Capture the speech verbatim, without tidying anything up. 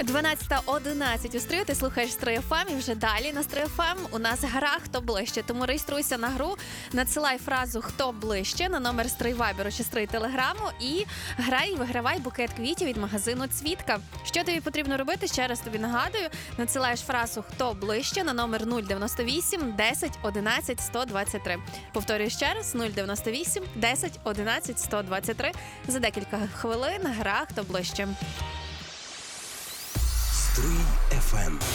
дванадцята одинадцять у Стрию, ти слухаєш Стрий еф ем, і вже далі на Стрий еф ем у нас гра «Хто ближче». Тому реєструйся на гру, надсилай фразу «Хто ближче» на номер Стрий Вайберу чи Стрий Телеграму і грай і вигравай букет квітів від магазину «Цвітка». Що тобі потрібно робити? Ще раз тобі нагадую, надсилаєш фразу «Хто ближче» на номер нуль дев'яносто вісім десять одинадцять сто двадцять три. Повторюю ще раз, нуль дев'яносто вісім десять одинадцять сто двадцять три. За декілька хвилин гра «Хто ближче». Стрий еф ем.